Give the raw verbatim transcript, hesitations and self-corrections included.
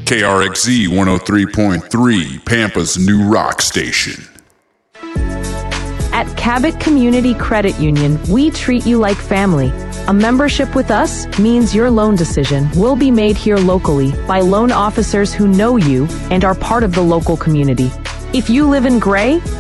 K R X Z one oh three point three, Pampa's new rock station. At Cabot Community Credit Union, we treat you like family. A membership with us means your loan decision will be made here locally by loan officers who know you and are part of the local community. If you live in Gray,